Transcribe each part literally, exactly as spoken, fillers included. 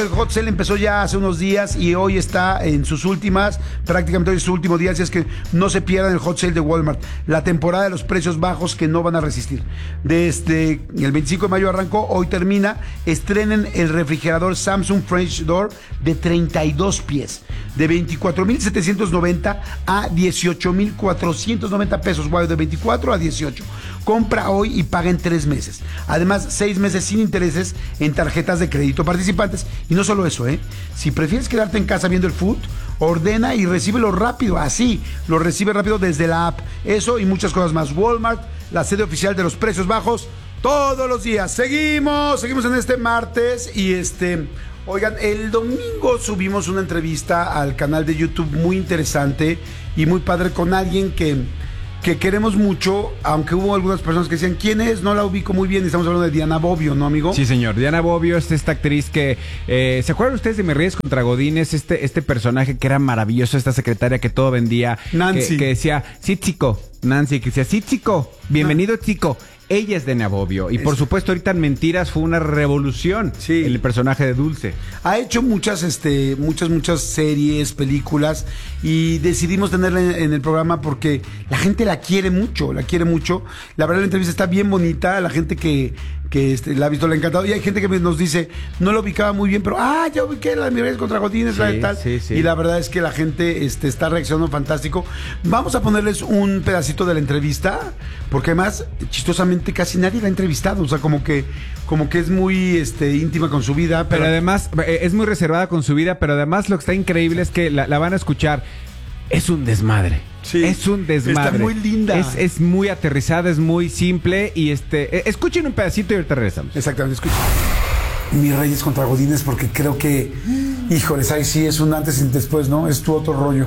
El hot sale empezó ya hace unos días y hoy está en sus últimas, prácticamente hoy es su último día, así es que no se pierdan el hot sale de Walmart, la temporada de los precios bajos que no van a resistir. Desde el veinticinco de mayo arrancó, hoy termina. Estrenen el refrigerador Samsung French Door de treinta y dos pies, de veinticuatro mil setecientos noventa a dieciocho mil cuatrocientos noventa pesos, wow, de veinticuatro a dieciocho. Compra hoy y paga en tres meses. Además, seis meses sin intereses en tarjetas de crédito participantes. Y no solo eso, ¿eh? Si prefieres quedarte en casa viendo el food, ordena y recíbelo rápido. Así, lo recibe rápido desde la app. Eso y muchas cosas más. Walmart, la sede oficial de los precios bajos, todos los días. Seguimos, seguimos en este martes y este... Oigan, el domingo subimos una entrevista al canal de YouTube muy interesante y muy padre con alguien que... que queremos mucho, aunque hubo algunas personas que decían, ¿quién es? No la ubico muy bien, estamos hablando de Diana Bobbio, ¿no, amigo? Sí, señor, Diana Bobbio es esta actriz que, eh, ¿se acuerdan ustedes de Me Ríes contra Godínez? Este, este personaje que era maravilloso, esta secretaria que todo vendía, Nancy. Que, que decía, sí, chico, Nancy, que decía, sí, chico, bienvenido, no. chico. Ella es Diana Bobbio. Y por supuesto, ahorita en Mentiras fue una revolución. Sí. El personaje de Dulce. Ha hecho muchas, este, muchas, muchas series, películas. Y decidimos tenerla en, en el programa porque la gente la quiere mucho, la quiere mucho. La verdad, la entrevista está bien bonita. La gente que, que este, la ha visto la ha encantado. Y hay gente que nos dice, no la ubicaba muy bien, pero ah, ya ubiqué la de Mi Reyes contra Godínez, sí, la de tal. Sí, sí. Y la verdad es que la gente este, está reaccionando fantástico. Vamos a ponerles un pedacito de la entrevista, porque además, chistosamente, casi nadie la ha entrevistado, o sea, como que como que es muy este íntima con su vida, pero, pero además es muy reservada con su vida, pero además lo que está increíble es que la, la van a escuchar. Es un desmadre. Sí, es un desmadre. está muy linda. Es, es muy aterrizada, es muy simple y este, escuchen un pedacito y ahorita regresamos. Exactamente, escuchen. Mi Reyes contra Godínez, porque creo que, híjoles, ahí sí es un antes y un después, ¿no? Es tu otro rollo.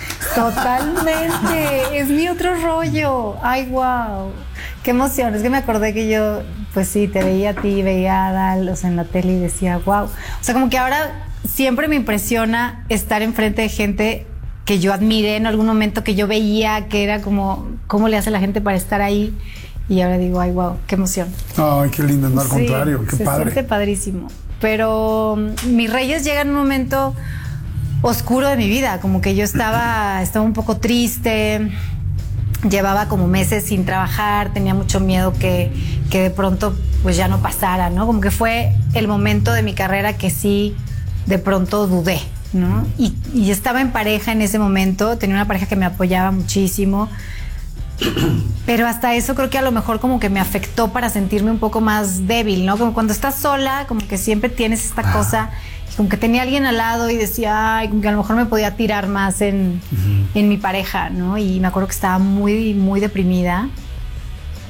Totalmente, es mi otro rollo. Ay, wow. Qué emoción, es que me acordé que yo, pues sí, te veía a ti, veía a Adal, o sea, en la tele y decía, wow. O sea, como que ahora siempre me impresiona estar enfrente de gente que yo admiré en algún momento, que yo veía, que era como, ¿cómo le hace la gente para estar ahí? Y ahora digo, ay, wow, qué emoción. Ay, qué lindo, no al sí, contrario, qué se padre. Se siente padrísimo. Pero Mis Reyes llega en un momento oscuro de mi vida, como que yo estaba, estaba un poco triste. Llevaba como meses sin trabajar, tenía mucho miedo que, que de pronto pues ya no pasara, ¿no? Como que fue el momento de mi carrera que sí de pronto dudé, ¿no? Y, y estaba en pareja en ese momento, tenía una pareja que me apoyaba muchísimo, pero hasta eso creo que a lo mejor como que me afectó para sentirme un poco más débil, ¿no? Como cuando estás sola, como que siempre tienes esta ah. cosa... Como que tenía alguien al lado y decía, ay, como que a lo mejor me podía tirar más en, uh-huh. en mi pareja, ¿no? Y me acuerdo que estaba muy, muy deprimida.